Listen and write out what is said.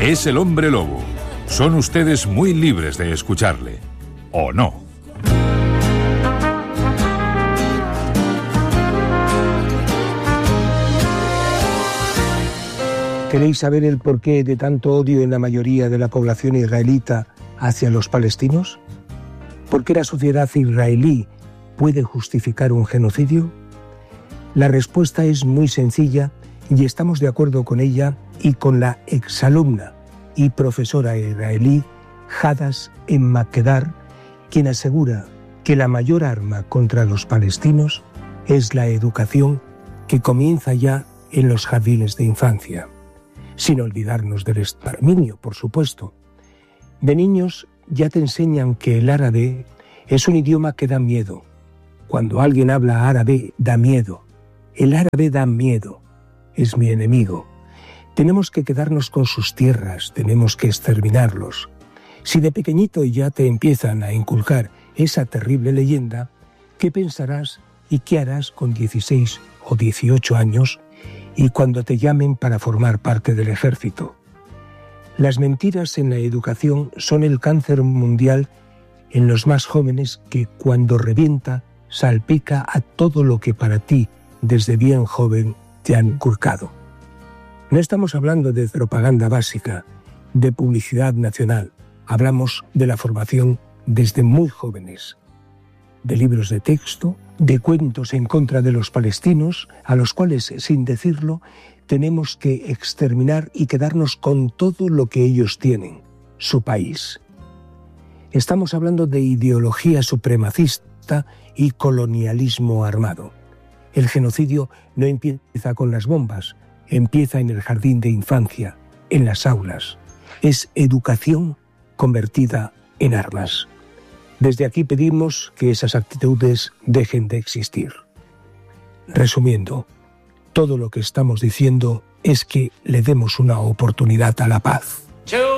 Es el hombre lobo. Son ustedes muy libres de escucharle. ¿O no? ¿Queréis saber el porqué de tanto odio en la mayoría de la población israelita hacia los palestinos? ¿Por qué la sociedad israelí puede justificar un genocidio? La respuesta es muy sencilla y estamos de acuerdo con ella y con la exalumna y profesora israelí Hadas Emmakedar, quien asegura que la mayor arma contra los palestinos es la educación que comienza ya en los jardines de infancia. Sin olvidarnos del exterminio, por supuesto. De niños ya te enseñan que el árabe es un idioma que da miedo. Cuando alguien habla árabe, da miedo. El árabe da miedo. Es mi enemigo. Tenemos que quedarnos con sus tierras, tenemos que exterminarlos. Si de pequeñito ya te empiezan a inculcar esa terrible leyenda, ¿qué pensarás y qué harás con 16 o 18 años y cuando te llamen para formar parte del ejército? Las mentiras en la educación son el cáncer mundial en los más jóvenes que cuando revienta salpica a todo lo que para ti desde bien joven te han inculcado. No estamos hablando de propaganda básica, de publicidad nacional. Hablamos de la formación desde muy jóvenes, de libros de texto, de cuentos en contra de los palestinos, a los cuales, sin decirlo, tenemos que exterminar y quedarnos con todo lo que ellos tienen, su país. Estamos hablando de ideología supremacista y colonialismo armado. El genocidio no empieza con las bombas, empieza en el jardín de infancia, en las aulas. Es educación convertida en armas. Desde aquí pedimos que esas actitudes dejen de existir. Resumiendo, todo lo que estamos diciendo es que le demos una oportunidad a la paz.